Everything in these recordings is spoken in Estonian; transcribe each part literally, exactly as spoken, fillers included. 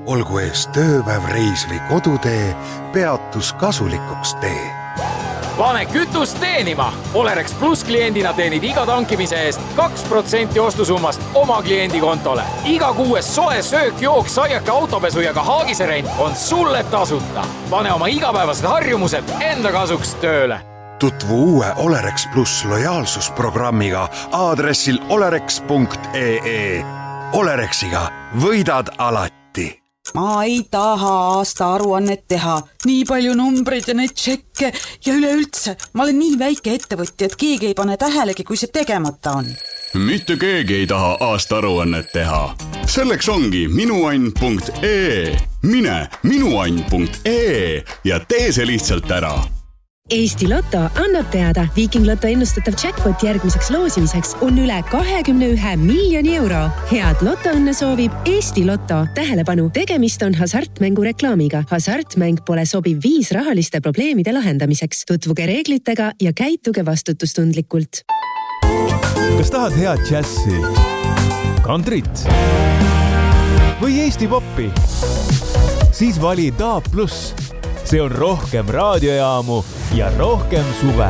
olgu ees tööpäev, reis või kodutee, peatus kasulikuks tee. Pane kütust teenima! Olerex Plus kliendina teenid iga tankimise eest kaks protsenti ostusummast oma kliendi kontole. Iga kuues soe söök, jook, saiake, autopesu ja ka haagiserent on sulle tasuta. Pane oma igapäevased harjumused enda kasuks tööle. Tutvu uue Olerex Plus lojaalsusprogrammiga aadressil olerex punkt ee. Olerexiga võidad alati. Ma ei taha aasta aruannet teha. Nii palju numbreid ja neid tšekke ja üleüldse. Ma olen nii väike ettevõtja, et keegi ei pane tähelegi, kui see tegemata on. Mitte keegi ei taha aasta aruannet teha. Selleks ongi minuann punkt ee. Mine minuann punkt ee ja tee see lihtsalt ära. Eesti Lotto annab teada, Viiking Lotto ennustatav jackpot järgmiseks loosimiseks on üle kahekümne ühe miljoni euro. Head lotoõnne soovib Eesti Lotto. Tähelepanu, tegemist on hasartmängu reklaamiga. Hasartmäng pole sobiv viis rahaliste probleemide lahendamiseks. Tutvuge reeglitega ja käituge vastutustundlikult. Kas tahad head džässi, kantrit või Eesti poppi? Siis vali D A B plus. See on rohkem raadiojaamu ja rohkem suve.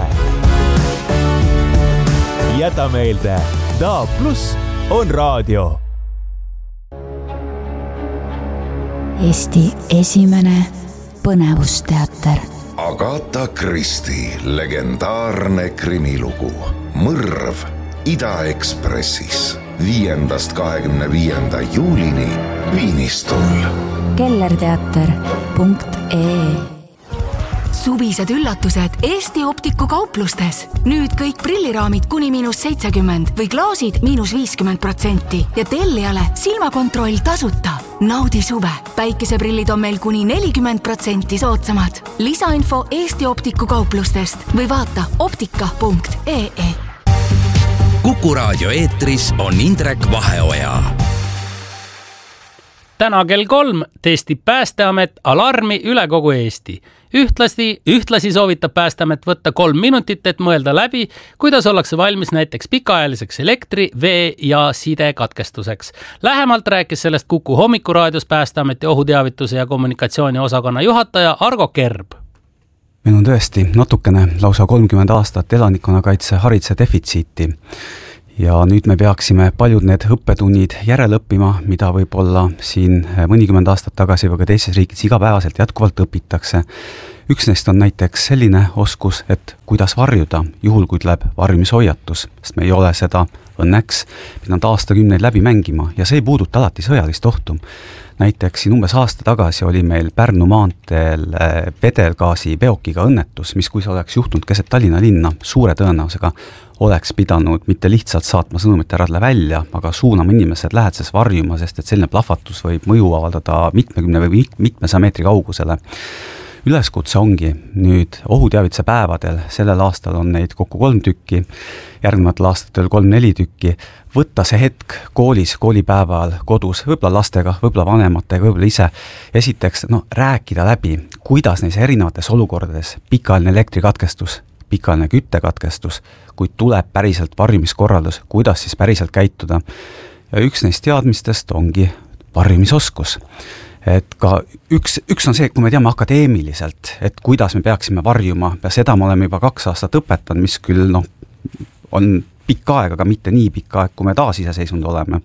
Jäta meelde, D A B plus on raadio. Eesti esimene põnevusteater. Agatha Christie legendaarne krimilugu Mõrv Ida-Ekspressis viiendast kahekümne viienda juulini Viinistul. kellerteater punkt ee. Suvised üllatused Eesti Optiku kauplustes. Nüüd kõik prilliraamid kuni miinus seitsekümmend või klaasid miinus viiskümmend protsenti ja tellijale silmakontroll tasuta. Naudi suve. Päikeseprillid on meil kuni nelikümmend protsenti soodsamad. Lisainfo Eesti Optiku kauplustest või vaata optika punkt ee. Kuku raadio eetris on Indrek Vaheoja. Täna kell kolm testib Päästeamet alarmi üle kogu Eesti. Ühtlasi, ühtlasi soovitab Päästeamet võtta kolm minutit, et mõelda läbi, kuidas ollakse valmis näiteks pikaajaliseks elektri, vee ja side katkestuseks. Lähemalt rääkis sellest Kuku hommikuraadios Päästeameti ohuteavituse ja kommunikatsiooni osakonna juhataja Argo Kerb. Meil on tõesti natukene lausa kolmkümmend aastat elanikkonnakaitse hariduse defitsiiti. Ja nüüd me peaksime paljud need õppetunnid järele õppima, mida võib-olla siin mõnikümmend aastat tagasi või ka teistes riikides igapäevaselt jätkuvalt õpitakse. Üks neist on näiteks selline oskus, et kuidas varjuda, juhul kui tuleb varjumishoiatus, sest me ei ole seda õnneks pidanud aastakümneid läbi mängima ja see ei puuduta alati sõjalist ohtu. Näiteks siin umbes aasta tagasi oli meil Pärnu maanteel vedelgaasi veokiga õnnetus, mis kui see oleks juhtunud keset Tallinna linna, suure tõenäosusega oleks pidanud mitte lihtsalt saatma sõnumit äradle välja, aga suunama inimesed lähedses varjuma, sest et selline plahvatus võib mõju avaldada mitmekümne või mitmesaja meetri kaugusele. Üleskutse ongi nüüd ohuteavituse päevadel, sellel aastal on neid kokku kolm tükki, järgnevatel aastatel kolm-neli tükki, võtta see hetk koolis, koolipäeval, kodus, võib-olla lastega, võib-olla vanematega, võib-olla ise, esiteks no, rääkida läbi, kuidas neis erinevates olukordades pikaajaline elektrikatkestus, pikaajaline küttekatkestus, kui tuleb päriselt varjumiskorraldus, kuidas siis päriselt käituda. Ja üks neist teadmistest ongi varjumisoskus. Et ka üks, üks on see, kui me teame akadeemiliselt, et kuidas me peaksime varjuma ja seda me oleme juba kaks aastat õpetanud, mis küll no, on pikk aeg, aga mitte nii pikk aeg, kui me taas iseseisvunud oleme.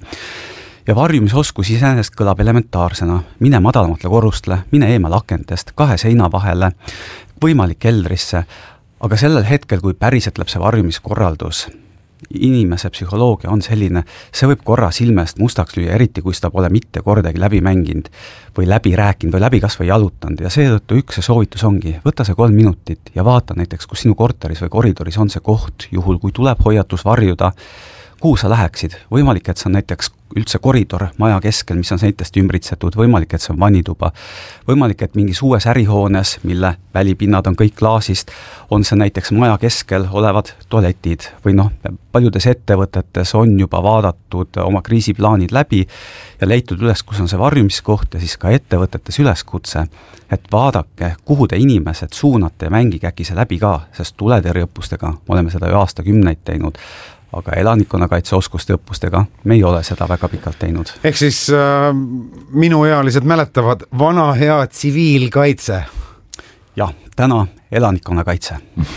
Ja varjumisoskus iseenesest kõlab elementaarsena. Mine madalamatele korrustele, mine eemal akentest, kahe seina vahele, võimalik keldrisse, aga sellel hetkel, kui päriselt läheb see varjumiskorraldus, inimese psühholoogia on selline, see võib korra silmest mustaks lüüa, eriti kui seda pole mitte kordagi läbi mänginud või läbi rääkinud või läbi kas või jalutanud ja seetõttu üks see soovitus ongi, võta see kolm minutit ja vaata näiteks, kus sinu korteris või koridoris on see koht, juhul kui tuleb hoiatus varjuda, kuhu sa läheksid, võimalik, et see on näiteks üldse koridor maja keskel, mis on seintest ümbritsetud, võimalik, et see on vannituba, võimalik, et mingis uues ärihoones, mille välipinnad on kõik klaasist, on see näiteks maja keskel olevad tualetid või noh, paljudes ettevõtetes on juba vaadatud oma kriisiplaanid läbi ja leitud üles, kus on see varjumiskoht ja siis ka ettevõtetes üleskutse, et vaadake, kuhu te inimesed suunate ja mängige äkki see läbi ka, sest tuletõrjeõppustega oleme seda ju aastakümneid teinud, aga elanikkonnakaitse oskuste õppustega me ei ole seda väga pikalt teinud. Ehk siis äh, minuealised mäletavad vana hea tsiviilkaitse. Jah, täna elanikkonnakaitse.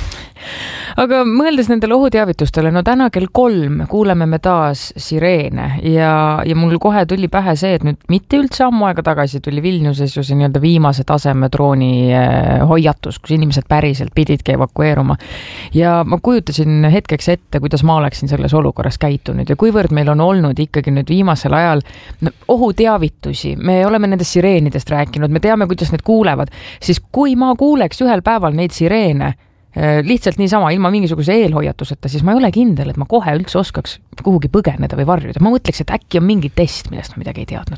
Aga mõeldes nendele ohuteavitustele, no täna kell kolm kuuleme me taas sireene ja, ja mul kohe tuli pähe see, et nüüd mitte üldse ammu aega tagasi tuli Vilniuses ju see nii-öelda viimase taseme drooni hoiatus, kus inimesed päriselt pididki evakueeruma. Ja ma kujutasin hetkeks ette, kuidas ma oleksin selles olukorras käitunud ja kuivõrd meil on olnud ikkagi nüüd viimasel ajal no, ohuteavitusi, me oleme nendest sireenidest rääkinud, me teame, kuidas need kuulevad, siis kui ma kuuleks ühel päeval neid sireene, lihtsalt niisama ilma mingisuguse eelhoiatuseta, siis ma ei ole kindel, et ma kohe üldse oskaks kuhugi põgeneda või varjuda. Ma mõtleks, et äkki on mingi test, millest ma midagi ei teadnud.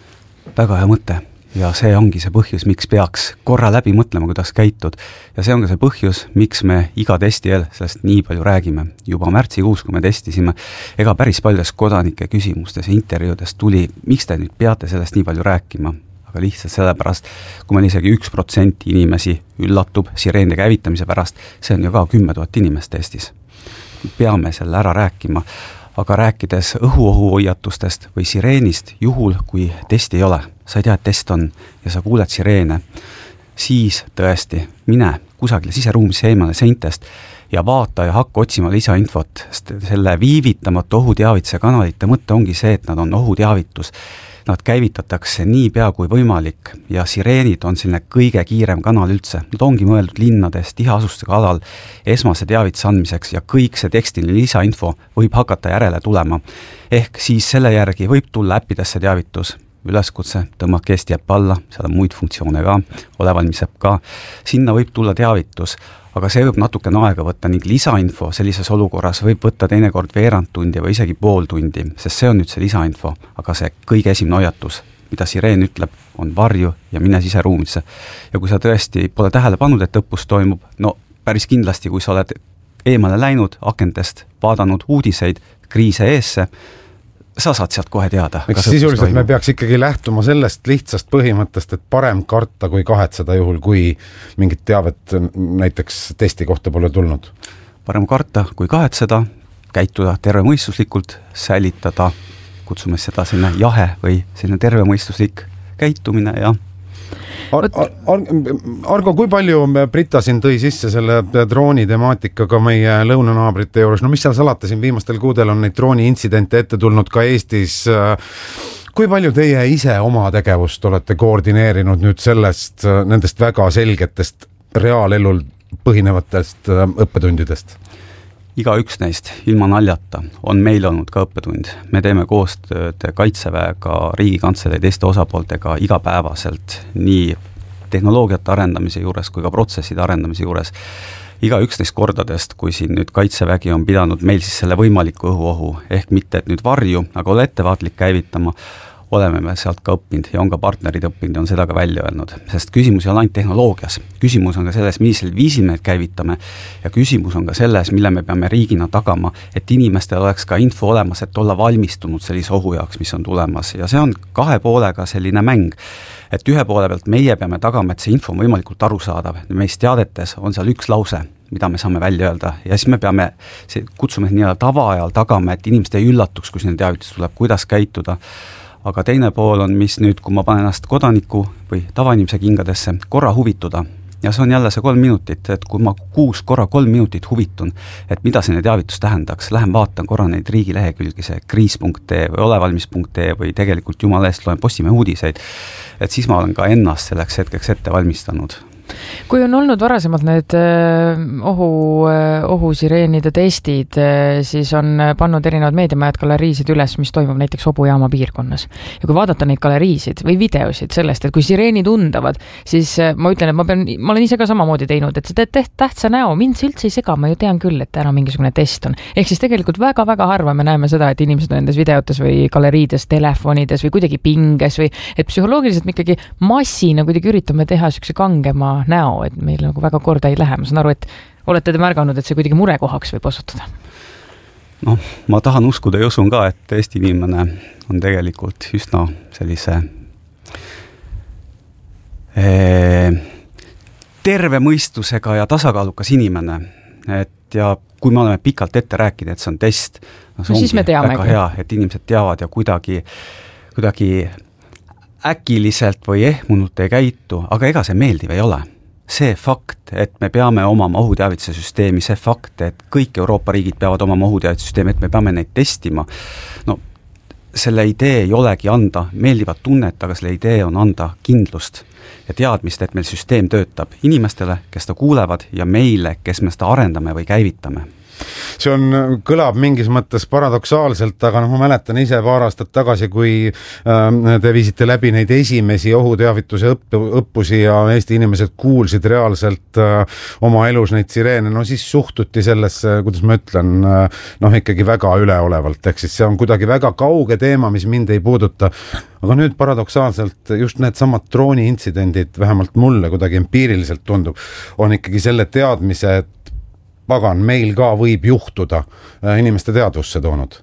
Väga hea mõte ja see ongi see põhjus, miks peaks korra läbi mõtlema, kuidas käitud. Ja see on ka see põhjus, miks me iga testi eel sellest nii palju räägime. Juba märtsikuus, kui me testisime, ega päris paljudes kodanike küsimustes ja intervjuudes tuli, miks te nüüd peate sellest nii palju rääkima? Aga lihtsalt sellepärast, kui meil isegi üks protsent inimesi üllatub sireende käivitamise pärast, see on ju ka kümme tuhat inimest Eestis. Peame selle ära rääkima, aga rääkides õhuohuhoiatustest või sireenist juhul, kui testi ei ole, sa ei tea, et test on ja sa kuuled sireene, siis tõesti mine kusagile siseruumisse eemale seintest ja vaata ja hakka otsima lisainfot. Selle viivitamatu ohuteavituse kanalite mõte ongi see, et nad on ohuteavitus. Nad käivitatakse nii pea kui võimalik ja sireenid on selline kõige kiirem kanal üldse. Nad ongi mõeldud linnades, tiheasustusega alal esmase teavituse andmiseks ja kõik see tekstiline lisainfo võib hakata järele tulema. Ehk siis selle järgi võib tulla äppidesse teavitus, üleskutse, tõmmake Eesti äpp alla, seal on muid funktsioone ka, ole valmis äpp ka. Sinna võib tulla teavitus, aga see võib natukene aega võtta ning lisainfo sellises olukorras võib võtta teinekord veerand tundi või isegi pool tundi, sest see on nüüd see lisainfo, aga see kõige esimene hoiatus, mida sireen ütleb, on varju ja mine siseruumisse. Ja kui sa tõesti pole tähele pannud, et õppus toimub, no päris kindlasti, kui sa oled eemale läinud akentest, vaadanud uudiseid, kriise eesse, sa saad sealt kohe teada. Eks sisuliselt me peaks ikkagi lähtuma sellest lihtsast põhimõttest, et parem karta kui kahetseda juhul, kui mingit teavet näiteks testi kohta pole tulnud. Parem karta kui kahetseda, käituda tervemõistuslikult, säilitada, kutsume seda selline jahe või selline tervemõistuslik käitumine ja Ar Ar Argo, kui palju Brita siin tõi sisse selle drooni temaatikaga meie lõunanaabrite juures? No mis seal salata, siin viimastel kuudel on neid drooni intsidente ette tulnud ka Eestis. Kui palju teie ise oma tegevust olete koordineerinud nüüd sellest, nendest väga selgetest reaalelul põhinevatest õppetundidest? Iga üks neist, ilma naljata, on meil olnud ka õppetund. Me teeme koostööd Kaitseväega, Riigikantselei teiste osapooltega igapäevaselt, nii tehnoloogiate arendamise juures kui ka protsesside arendamise juures. Iga üks neist kordadest, kui siin nüüd Kaitsevägi on pidanud meil siis selle võimaliku õhuohu, ehk mitte et nüüd varju, aga ole ettevaatlik käivitama, oleme me sealt ka õppinud ja on ka partnerid õppinud ja on seda ka välja öelnud, sest küsimus ei ole ainult tehnoloogias, küsimus on ka selles, millisel viisil me käivitame ja küsimus on ka selles, mille me peame riigina tagama, et inimestel oleks ka info olemas, et olla valmistunud sellise ohu jaoks, mis on tulemas ja see on kahe poolega selline mäng, et ühe poole pealt meie peame tagama, et see info on võimalikult arusaadav, meist teadetes on seal üks lause, mida me saame välja öelda ja siis me peame see, kutsume nii-öelda tavaajal tagama, et inimesed ei üllatuks, kui neil teavitus tuleb, kuidas käituda. Aga teine pool on, mis nüüd, kui ma panen ennast kodaniku või tavainimese kingadesse, korra huvituda. Ja see on jälle see kolm minutit, et kui ma kuus korra kolm minutit huvitun, et mida see teavitus tähendaks, lähen vaatan korra neid riigilehekülgi, see kriis punkt ee või olevalmis punkt ee või tegelikult jumala eest loen Postimehe uudiseid, et siis ma olen ka ennast selleks hetkeks ette valmistanud. Kui on olnud varasemalt need ohu, ohusireenide testid, siis on pannud erinevad meediamajad galeriisid üles, mis toimub näiteks Hobujaama piirkonnas. Ja kui vaadata neid galeriisid või videosid sellest, et kui sireenid undavad, siis ma ütlen, et ma, pean, ma olen ise ka samamoodi teinud, et see teed tähtsa näo, mind see üldse ei sega, ma ju tean küll, et täna mingisugune test on. Ehk siis tegelikult väga-väga harva me näeme seda, et inimesed on nendes videotes või galeriides, telefonides või kuidagi pinges või et psühholoogiliselt me ikkagi massina kuidagi üritame teha sükse kangema näo, et meil nagu väga korda ei lähe. Ma saan aru, et olete te märganud, et see kuidagi murekohaks võib osutuda? noh, ma tahan uskuda ja usun ka, et Eesti inimene on tegelikult üsna sellise ee, terve mõistusega ja tasakaalukas inimene et ja kui me oleme pikalt ette rääkinud, et see on test, no see no, ongi väga hea, et inimesed teavad ja kuidagi, kuidagi äkiliselt või ehmunult ei käitu, aga ega see meeldiv ei ole. See fakt, et me peame omama ohuteavituse süsteemi, see fakt, et kõik Euroopa riigid peavad omama ohuteavituse süsteemi, et me peame neid testima, no selle idee ei olegi anda meeldivat tunnet, aga selle idee on anda kindlust ja teadmist, et meil süsteem töötab inimestele, kes ta kuulevad ja meile, kes me seda arendame või käivitame. See on, kõlab mingis mõttes paradoksaalselt, aga noh, ma mäletan ise paar aastat tagasi, kui äh, te viisite läbi neid esimesi ohuteavituse õpp, õppusi ja Eesti inimesed kuulsid reaalselt äh, oma elus neid sireene, no siis suhtuti sellesse, kuidas ma ütlen, äh, noh ikkagi väga üleolevalt, ehk siis see on kuidagi väga kauge teema, mis mind ei puuduta. Aga nüüd paradoksaalselt just need samad drooni intsidendid, vähemalt mulle kuidagi empiiriliselt tundub, on ikkagi selle teadmise, et pagan, meil ka võib juhtuda inimeste teadvusse toonud.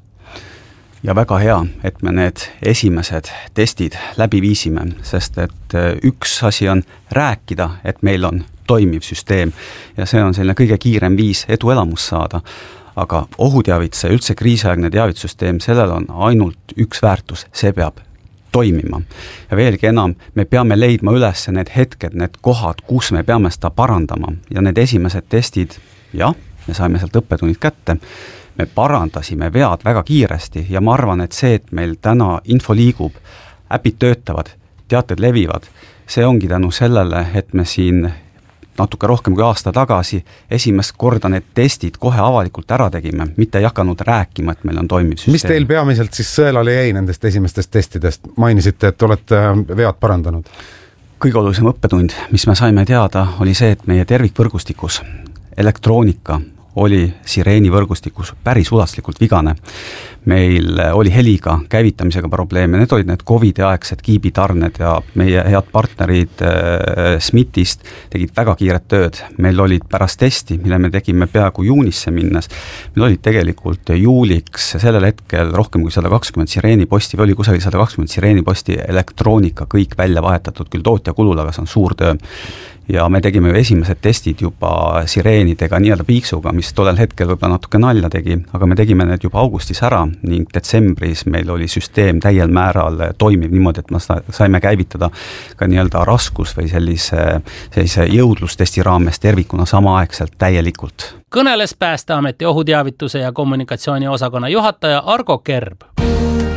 Ja väga hea, et me need esimesed testid läbi viisime, sest et üks asi on rääkida, et meil on toimiv süsteem ja see on selline kõige kiirem viis eduelamus saada, aga ohuteavituse, üldse kriisiaegne teavitussüsteem, sellel on ainult üks väärtus, see peab toimima. Ja veelgi enam, me peame leidma üles need hetked, need kohad, kus me peame seda parandama ja need esimesed testid, jah, me saime sealt õppetunnid kätte, me parandasime vead väga kiiresti ja ma arvan, et see, et meil täna info liigub, äpid töötavad, teated levivad, see ongi tänu sellele, et me siin natuke rohkem kui aasta tagasi esimest korda need testid kohe avalikult ära tegime, mitte ei hakanud rääkima, et meil on toimiv süsteem. Mis teil peamiselt siis sõelale jäi nendest esimestest testidest? Mainisite, et olete vead parandanud. Kõige olulisem õppetund, mis me saime teada, oli see, et meie tervikvõrgustikus elektroonika oli sireeni võrgustikus päris ulatuslikult vigane. Meil oli heliga käivitamisega probleeme, need olid need COVID-i aegsed kiibitarned ja meie head partnerid äh, Smithist tegid väga kiiret tööd. Meil olid pärast testi, mille me tegime peaaegu juunisse minnes, meil olid tegelikult juuliks sellel hetkel rohkem kui sada kakskümmend sireeniposti, või oli kusagil sada kakskümmend sireeniposti elektroonika kõik välja vahetatud, küll tootja kulul, aga see on suur töö. Ja me tegime ju esimesed testid juba sireenidega nii-öelda piiksuga, mis tollel hetkel võib-olla natuke nalja tegi, aga me tegime need juba augustis ära ning detsembris meil oli süsteem täiel määral toimiv niimoodi, et me saime käivitada ka nii-öelda raskus või sellise, sellise jõudlustesti raames tervikuna samaaegselt täielikult. Kõneles Päästeameti ohuteavituse ja kommunikatsiooni osakonna juhataja Argo Kerb.